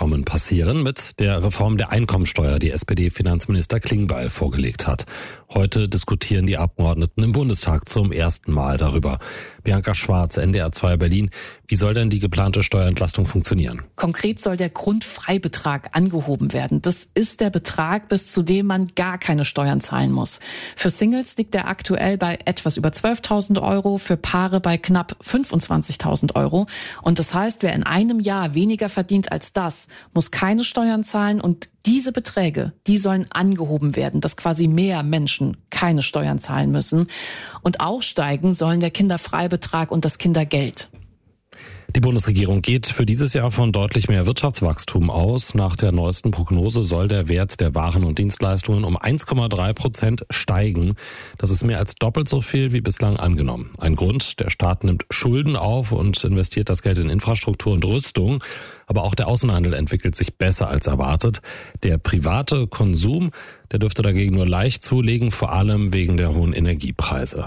Nachkommen passieren mit der Reform der Einkommensteuer, die SPD-Finanzminister Klingbeil vorgelegt hat. Heute diskutieren die Abgeordneten im Bundestag zum ersten Mal darüber. Bianca Schwarz, NDR 2 Berlin. Wie soll denn die geplante Steuerentlastung funktionieren? Konkret soll der Grundfreibetrag angehoben werden. Das ist der Betrag, bis zu dem man gar keine Steuern zahlen muss. Für Singles liegt er aktuell bei etwas über 12.000 Euro, für Paare bei knapp 25.000 Euro. Und das heißt, wer in einem Jahr weniger verdient als das, muss keine Steuern zahlen, und diese Beträge, die sollen angehoben werden, dass quasi mehr Menschen keine Steuern zahlen müssen. Und auch steigen sollen der Kinderfreibetrag und das Kindergeld. Die Bundesregierung geht für dieses Jahr von deutlich mehr Wirtschaftswachstum aus. Nach der neuesten Prognose soll der Wert der Waren und Dienstleistungen um 1,3% steigen. Das ist mehr als doppelt so viel wie bislang angenommen. Ein Grund: der Staat nimmt Schulden auf und investiert das Geld in Infrastruktur und Rüstung. Aber auch der Außenhandel entwickelt sich besser als erwartet. Der private Konsum, der dürfte dagegen nur leicht zulegen, vor allem wegen der hohen Energiepreise.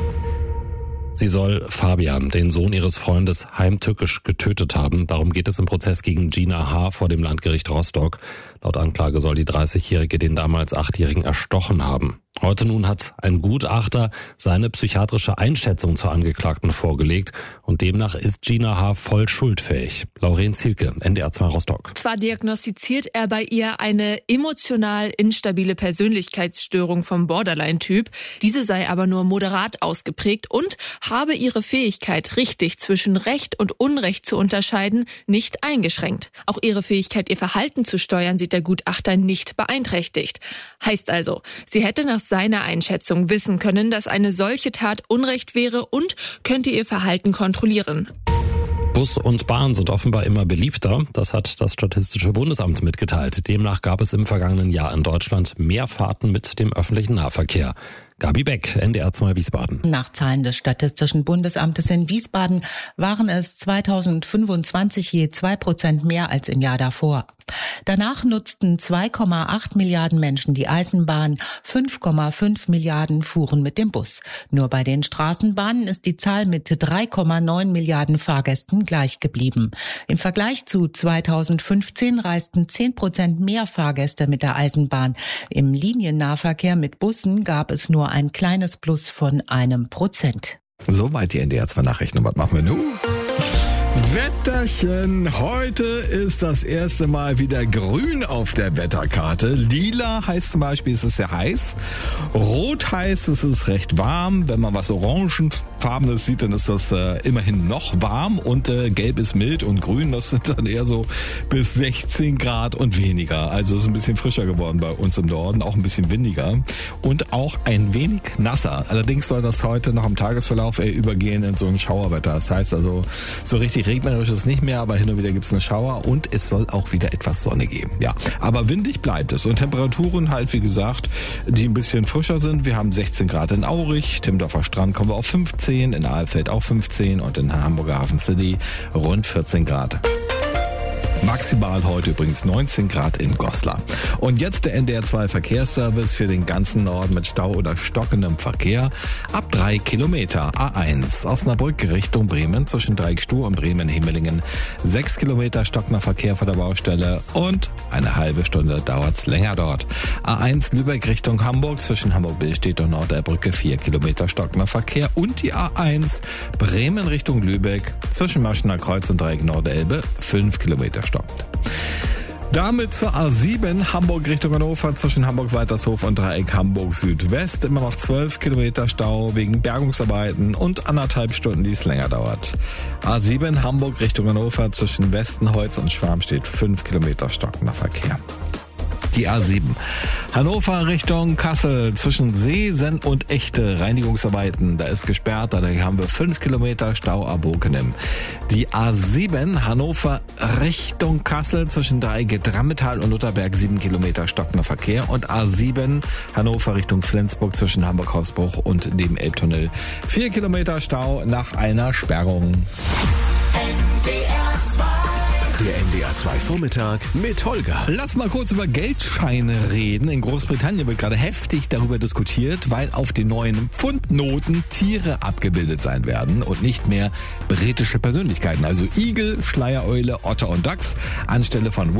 Sie soll Fabian, den Sohn ihres Freundes, heimtückisch getötet haben. Darum geht es im Prozess gegen Gina H. vor dem Landgericht Rostock. Laut Anklage soll die 30-Jährige den damals 8-Jährigen erstochen haben. Heute nun hat ein Gutachter seine psychiatrische Einschätzung zur Angeklagten vorgelegt, und demnach ist Gina H. voll schuldfähig. Lauren Zielke, NDR 2 Rostock. Zwar diagnostiziert er bei ihr eine emotional instabile Persönlichkeitsstörung vom Borderline-Typ, diese sei aber nur moderat ausgeprägt und habe ihre Fähigkeit, richtig zwischen Recht und Unrecht zu unterscheiden, nicht eingeschränkt. Auch ihre Fähigkeit, ihr Verhalten zu steuern, sieht der Gutachter nicht beeinträchtigt. Heißt also, sie hätte nach seiner Einschätzung wissen können, dass eine solche Tat Unrecht wäre, und könnte ihr Verhalten kontrollieren. Bus und Bahn sind offenbar immer beliebter. Das hat das Statistische Bundesamt mitgeteilt. Demnach gab es im vergangenen Jahr in Deutschland mehr Fahrten mit dem öffentlichen Nahverkehr. Gabi Beck, NDR 2 Wiesbaden. Nach Zahlen des Statistischen Bundesamtes in Wiesbaden waren es 2025 je 2% mehr als im Jahr davor. Danach nutzten 2,8 Milliarden Menschen die Eisenbahn, 5,5 Milliarden fuhren mit dem Bus. Nur bei den Straßenbahnen ist die Zahl mit 3,9 Milliarden Fahrgästen gleich geblieben. Im Vergleich zu 2015 reisten 10% mehr Fahrgäste mit der Eisenbahn. Im Liniennahverkehr mit Bussen gab es nur ein kleines Plus von 1%. Soweit die NDR 2 Nachrichten. Und was machen wir nun? Wetterchen, heute ist das erste Mal wieder grün auf der Wetterkarte. Lila heißt zum Beispiel, es ist sehr heiß. Rot heißt, es ist recht warm. Wenn man was Orangenfarbenes sieht, dann ist das immerhin noch warm. Und gelb ist mild, und grün, das sind dann eher so bis 16 Grad und weniger. Also es ist ein bisschen frischer geworden bei uns im Norden, auch ein bisschen windiger und auch ein wenig nasser. Allerdings soll das heute noch im Tagesverlauf übergehen in so ein Schauerwetter. Das heißt also, so richtig regnerisch ist nicht mehr, aber hin und wieder gibt es einen Schauer, und es soll auch wieder etwas Sonne geben. Ja, aber windig bleibt es, und Temperaturen halt, wie gesagt, die ein bisschen frischer sind. Wir haben 16 Grad in Aurich, Timmendorfer Strand kommen wir auf 15, in Ahlfeld auch 15 und in Hamburger Hafen City rund 14 Grad. Maximal heute übrigens 19 Grad in Goslar. Und jetzt der NDR 2 Verkehrsservice für den ganzen Norden mit Stau oder stockendem Verkehr. Ab 3 Kilometer A1 Osnabrück Richtung Bremen zwischen Dreieckstuhl und Bremen-Himmelingen. 6 Kilometer stockender Verkehr vor der Baustelle und eine halbe Stunde dauert's länger dort. A1 Lübeck Richtung Hamburg zwischen Hamburg-Billstedt und Norderbrücke 4 Kilometer stockender Verkehr, und die A1 Bremen Richtung Lübeck zwischen Maschener Kreuz und Dreieck Nordelbe 5 Kilometer stoppt. Damit zur A7 Hamburg Richtung Hannover zwischen Hamburg-Weitershof und Dreieck Hamburg Südwest. Immer noch 12 Kilometer Stau wegen Bergungsarbeiten und 1,5 Stunden, die es länger dauert. A7 Hamburg Richtung Hannover zwischen Westenholz und Schwarmstedt 5 Kilometer stockender Verkehr. Die A7 Hannover Richtung Kassel zwischen Seesen und Echte Reinigungsarbeiten. Da ist gesperrt, da haben wir 5 Kilometer Stau ab Bokenem. Die A7 Hannover Richtung Kassel zwischen Drammetal und Lutherberg 7 Kilometer stockender Verkehr. Und A7 Hannover Richtung Flensburg zwischen Hamburg-Hausbruch und dem Elbtunnel 4 Kilometer Stau nach einer Sperrung. Der NDR 2 Vormittag mit Holger. Lass mal kurz über Geldscheine reden. In Großbritannien wird gerade heftig darüber diskutiert, weil auf den neuen Pfundnoten Tiere abgebildet sein werden und nicht mehr britische Persönlichkeiten. Also Igel, Schleiereule, Otter und Dachs anstelle von